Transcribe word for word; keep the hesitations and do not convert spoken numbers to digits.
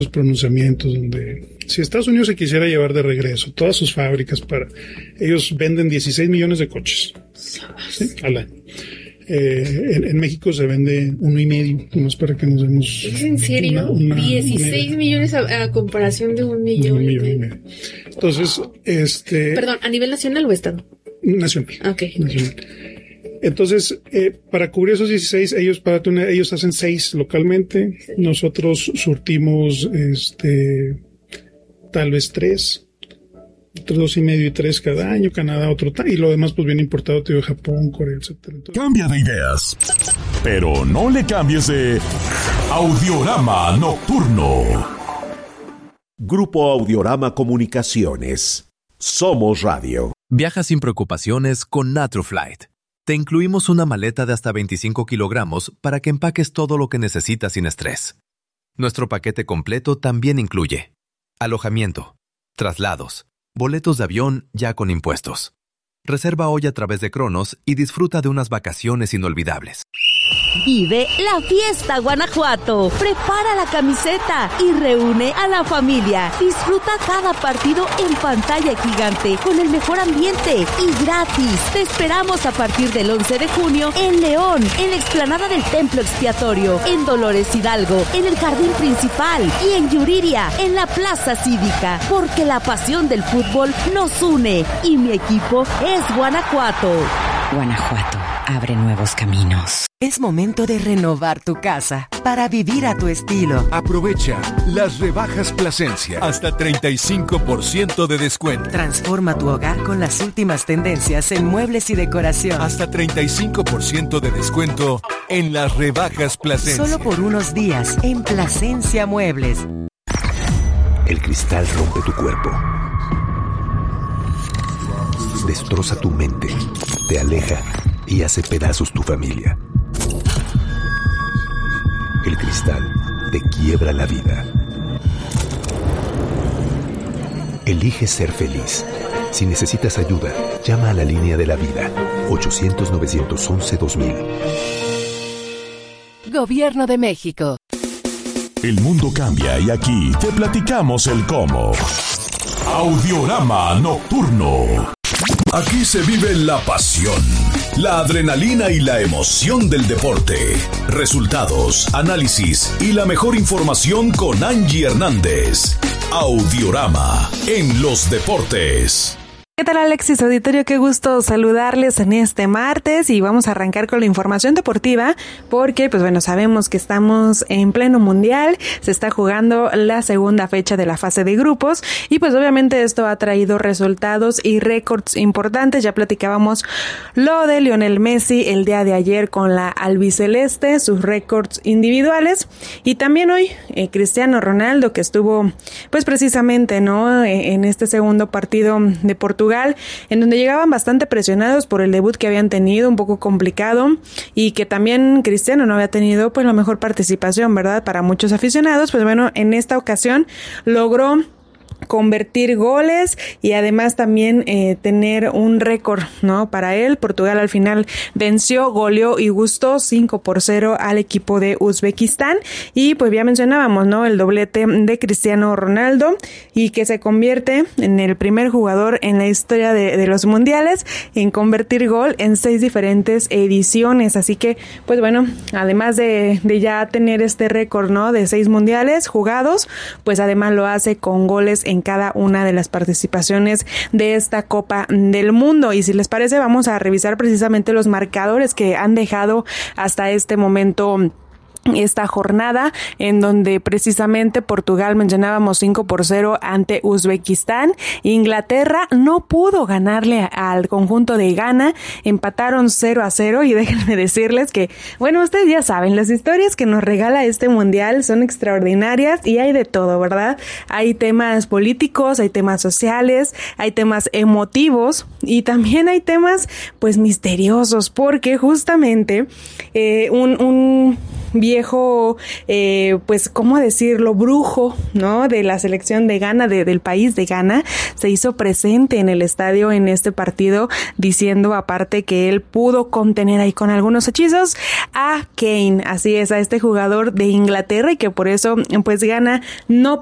pronunciamientos donde si Estados Unidos se quisiera llevar de regreso todas sus fábricas para... Ellos venden dieciséis millones de coches, ¿sí?, al año. Eh, en, en México se vende uno y medio, nomás para que nos demos... ¿Es en serio? Una, una, dieciséis una, millones a, a comparación de un millón. Un millón y medio. Entonces, este... Perdón, ¿a nivel nacional o estado? Nacional. Ok. Nacional. Entonces, eh, para cubrir esos dieciséis, ellos para tener, ellos hacen seis localmente. Sí. Nosotros surtimos, este, tal vez tres, entre dos y medio y tres cada año. Canadá otro, y lo demás pues viene importado de Japón, Corea, etcétera. Entonces, cambia de ideas, pero no le cambies de Audiorama Nocturno. Grupo Audiorama Comunicaciones. Somos Radio. Viaja sin preocupaciones con Naturflight. Te incluimos una maleta de hasta veinticinco kilogramos para que empaques todo lo que necesitas sin estrés. Nuestro paquete completo también incluye alojamiento, traslados, boletos de avión ya con impuestos. Reserva hoy a través de Cronos y disfruta de unas vacaciones inolvidables. Vive la fiesta Guanajuato. Prepara la camiseta y reúne a la familia. Disfruta cada partido en pantalla gigante con el mejor ambiente y gratis. Te esperamos a partir del once de junio en León, en la explanada del Templo Expiatorio, en Dolores Hidalgo, en el Jardín Principal y en Yuriria, en la Plaza Cívica. Porque la pasión del fútbol nos une y mi equipo es Guanajuato. Guanajuato abre nuevos caminos. Es momento de renovar tu casa para vivir a tu estilo. Aprovecha las rebajas Plasencia. Hasta treinta y cinco por ciento de descuento. Transforma tu hogar con las últimas tendencias en muebles y decoración. Hasta treinta y cinco por ciento de descuento en las rebajas Plasencia. Solo por unos días en Plasencia Muebles. El cristal rompe tu cuerpo. Destroza tu mente. Te aleja y hace pedazos tu familia. El cristal te quiebra la vida. Elige ser feliz. Si necesitas ayuda, llama a la línea de la vida. ochocientos, novecientos once, dos mil. Gobierno de México. El mundo cambia y aquí te platicamos el cómo. Audiorama Nocturno. Aquí se vive la pasión, la adrenalina y la emoción del deporte. Resultados, análisis y la mejor información con Angie Hernández. Audiorama en los deportes. ¿Qué tal, Alexis Auditorio? Qué gusto saludarles en este martes y vamos a arrancar con la información deportiva porque, pues bueno, sabemos que estamos en pleno mundial, se está jugando la segunda fecha de la fase de grupos y pues obviamente esto ha traído resultados y récords importantes. Ya platicábamos lo de Lionel Messi el día de ayer con la albiceleste, sus récords individuales y también hoy eh, Cristiano Ronaldo, que estuvo pues precisamente, ¿no?, en este segundo partido de Portugal, en donde llegaban bastante presionados por el debut que habían tenido, un poco complicado, y que también Cristiano no había tenido pues la mejor participación, ¿verdad?, para muchos aficionados. Pues bueno, en esta ocasión logró convertir goles y además también eh, tener un récord, ¿no?, para él. Portugal al final venció, goleó y gustó cinco por cero al equipo de Uzbekistán y pues ya mencionábamos, ¿no?, el doblete de Cristiano Ronaldo y que se convierte en el primer jugador en la historia de, de los mundiales en convertir gol en seis diferentes ediciones. Así que pues bueno, además de, de ya tener este récord, ¿no?, de seis mundiales jugados, pues además lo hace con goles en cada una de las participaciones de esta Copa del Mundo. Y si les parece, vamos a revisar precisamente los marcadores que han dejado hasta este momento esta jornada, en donde precisamente Portugal mencionábamos cinco por cero ante Uzbekistán. Inglaterra no pudo ganarle al conjunto de Ghana, empataron cero a cero y déjenme decirles que, bueno, ustedes ya saben, las historias que nos regala este mundial son extraordinarias y hay de todo, ¿verdad? Hay temas políticos, hay temas sociales, hay temas emotivos y también hay temas pues misteriosos, porque justamente eh, un, un viejo, eh, pues, ¿cómo decirlo? Brujo, ¿no? De la selección de Ghana, de, del país de Ghana, se hizo presente en el estadio en este partido, diciendo aparte que él pudo contener ahí con algunos hechizos a Kane, así es, a este jugador de Inglaterra, y que por eso, pues, Ghana no